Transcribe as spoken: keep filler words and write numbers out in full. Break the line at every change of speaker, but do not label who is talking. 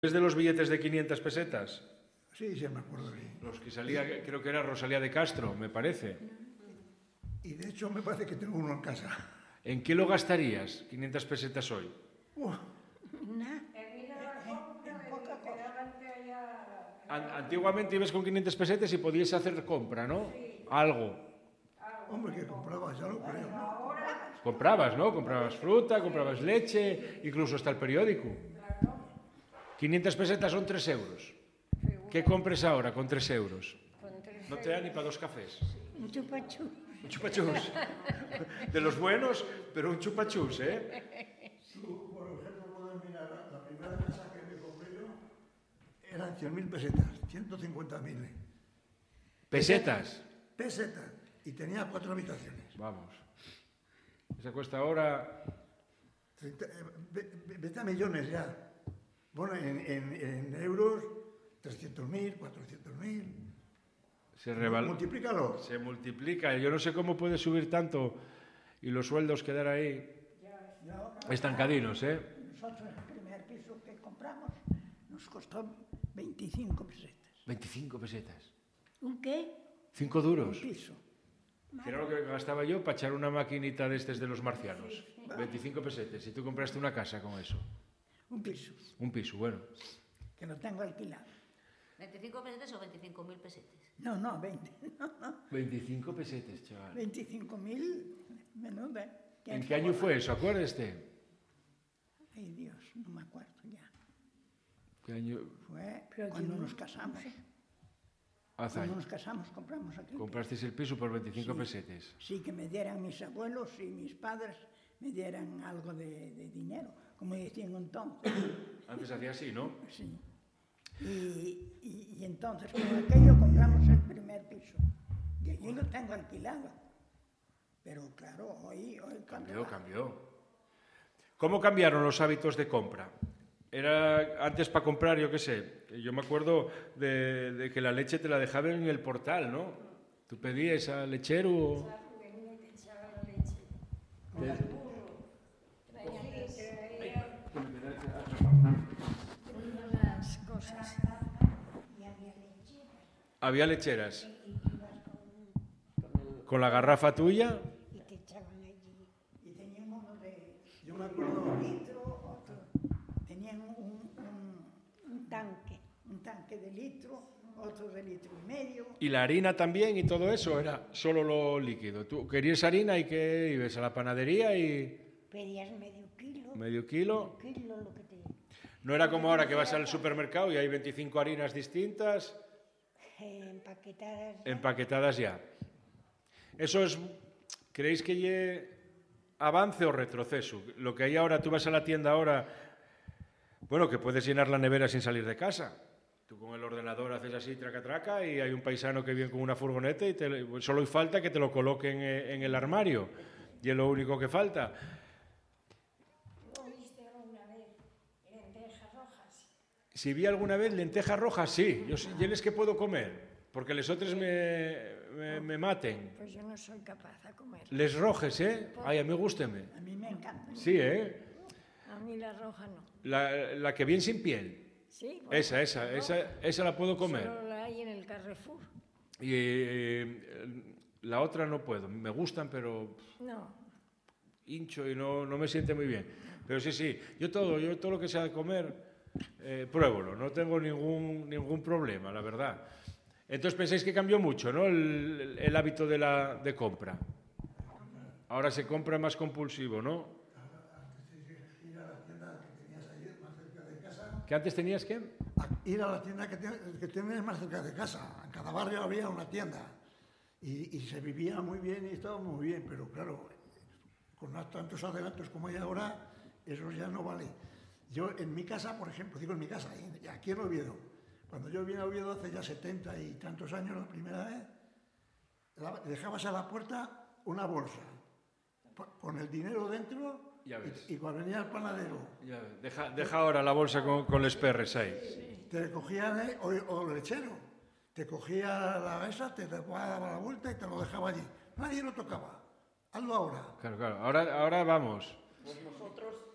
¿Es de los billetes de quinientas pesetas?
Sí, sí, me acuerdo bien.
Los que salía, creo que era Rosalía de Castro, me parece.
Y de hecho me parece que tengo uno en casa.
¿En qué lo gastarías, quinientas pesetas hoy?
Uh,
Nah.
Antiguamente ibas con quinientas pesetas y podías hacer compra, ¿no? Algo.
hombre, que compraba, ya lo creo, ¿no?
Comprabas, ¿no? Comprabas fruta, comprabas leche, incluso hasta el periódico. quinientas pesetas son tres euros. ¿Qué compres ahora con tres euros? No te da ni para dos cafés.
Un chupachú.
Un chupachús. De los buenos, pero un chupachús, ¿eh?
Tú, por ejemplo, puedes mirar, la primera casa que me compré yo eran cien mil pesetas, ciento cincuenta mil.
Pesetas.
Pesetas. Y tenía cuatro habitaciones.
Vamos. Esa cuesta ahora...
treinta, eh, ve- vete a millones ya. Bueno, en, en, en euros, trescientos mil, cuatrocientos mil.
Se reval...
Multiplícalo.
Se multiplica. Yo no sé cómo puede subir tanto y los sueldos quedar ahí estancadinos, ¿eh?
Nosotros el primer piso que compramos nos costó veinticinco pesetas.
veinticinco pesetas.
¿Un qué?
Cinco
Un
duros.
piso.
Que era lo que gastaba yo para echar una maquinita de estos de los marcianos. veinticinco pesetas. Y tú compraste una casa con eso.
Un piso.
Un piso, bueno.
Que lo tengo alquilado.
¿veinticinco pesetas o veinticinco mil pesetas?
No, no, veinte. No, no.
veinticinco pesetas, chaval.
veinticinco mil, menuda.
¿En qué año fue eso? Acuérdate.
Ay, Dios, no me acuerdo ya.
¿Qué año?
Fue cuando nos casamos.
Hace
Cuando
años.
nos casamos compramos aquí.
Comprasteis el piso por veinticinco
Sí.
pesetas.
Sí, que me dieran mis abuelos y mis padres, me dieran algo de, de dinero, como decían entonces.
Antes hacía así, ¿no?
Sí. Y, y, y entonces con aquello compramos el primer piso. Y allí lo tengo alquilado. Pero claro, hoy... hoy
Cambió, cambió. ¿Cómo cambiaron los hábitos de compra? Era antes para comprar, yo qué sé, yo me acuerdo de, de que la leche te la dejaban en el portal, ¿no? Tú pedías al lechero...
las cosas.
Había lecheras. Con la garrafa tuya,
Y te echaban allí. Y tenían uno de
Yo me acuerdo,
litro, otro. Tenían un, un, un tanque, un tanque de litro, otro de litro y medio.
y la harina también y todo eso, era solo lo líquido. Tú querías harina y que ibas a la panadería y
Pedías medio kilo.
medio kilo.
Medio kilo lo que te...
No era como ahora que vas al supermercado y hay veinticinco harinas distintas,
eh, empaquetadas.
empaquetadas ya. Eso es, ¿creéis que lle avance o retroceso? Lo que hay ahora, tú vas a la tienda ahora, bueno, que puedes llenar la nevera sin salir de casa. Tú con el ordenador haces así, traca, traca, y hay un paisano que viene con una furgoneta y te, solo falta que te lo coloquen en el armario. Y es lo único que falta.
¿Viste alguna vez lentejas rojas?
Si vi alguna vez lentejas rojas, sí. Yo, yo les que puedo comer, porque les otros me, me, me maten.
Pues yo no soy capaz de comer.
Les rojes, ¿eh? Ay, a mí gústeme.
A mí me encantan.
Sí, ¿eh?
A mí la roja no.
La, la que viene sin piel.
Sí, bueno,
Esa, esa,
la
esa,
roja
esa la puedo comer.
Solo la hay en el Carrefour.
Y eh, la otra no puedo. Me gustan, pero
No.
hincho y no, no me siente muy bien. Pero sí, sí, yo todo, yo todo lo que sea de comer, eh, pruébolo. No tengo ningún, ningún problema, la verdad. Entonces pensáis que cambió mucho, ¿no? El, el, el hábito de, la, de compra. Ahora se compra más compulsivo, ¿no?
ir a la tienda que tenías ahí más cerca de casa.
¿Que antes tenías que?
A ir a la tienda que, te- que tenías más cerca de casa. En cada barrio había una tienda. Y, y se vivía muy bien y estaba muy bien, pero claro, con tantos adelantos como hay ahora, eso ya no vale. Yo en mi casa, por ejemplo, digo en mi casa, y aquí en Oviedo, cuando yo vine a Oviedo hace ya setenta y tantos años la primera vez, la- dejabas a la puerta una bolsa po- con el dinero dentro.
Ya ves.
Y, y cuando venía el panadero,
Ya, deja, deja ahora la bolsa con, con los perres ahí.
te cogía eh, o, o el lechero, te cogía la esa, te daba la vuelta y te lo dejaba allí. Nadie lo tocaba. Hazlo ahora.
Claro, claro. Ahora, ahora vamos.
Pues nosotros